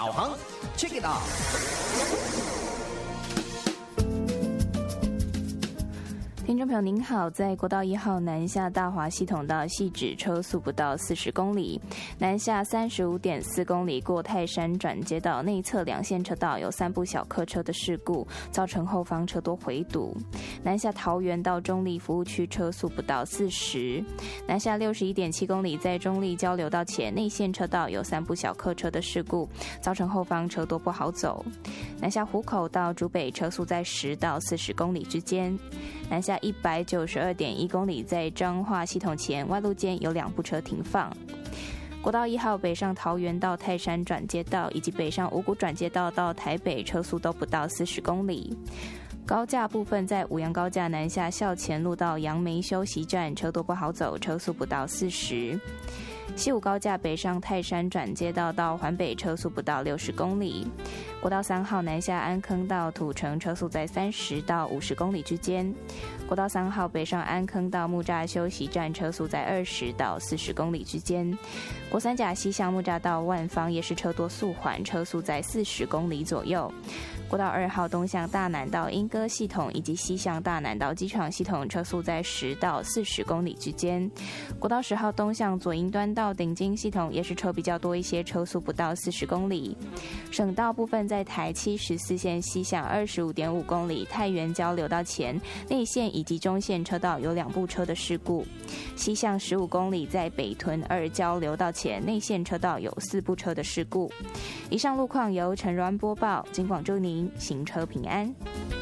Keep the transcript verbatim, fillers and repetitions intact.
导航 ，check it out。 听众朋友您好，在国道一号南下大华系统到汐止车速不到四十公里，南下三十五点四公里过泰山转接道内侧两线车道有三部小客车的事故，造成后方车多回堵。南下桃园到中立服务区车速不到四十，南下六十一点七公里在中立交流道前内线车道有三部小客车的事故，造成后方车多不好走。南下湖口到竹北车速在十到四十公里之间。南下一百九十二点一公里，在彰化系统前外路间有两部车停放。国道一号北上桃园到泰山转接道，以及北上五股转接道到台北，车速都不到四十公里。高架部分在五杨高架南下校前路到杨梅休息站，车多不好走，车速不到四十。西武高架北上泰山转接道到环北，车速不到六十公里。国道三号南下安坑到土城，车速在三十到五十公里之间。国道三号北上安坑到木栅休息站，车速在二十到四十公里之间。国三甲西向木栅到万方也是车多速缓，车速在四十公里左右。国道二号东向大南到莺歌系统以及西向大南到机场系统，车速在十到四十公里之间。国道十号东向左营端到顶金系统也是车比较多一些，车速不到四十公里。省道部分在台七十四线西向二十五点五公里太原交流道前内线以及中线车道有两部车的事故。西向十五公里在北屯二交流道前内线车道有四部车的事故。以上路况由陈如安播报，警广祝您行车平安。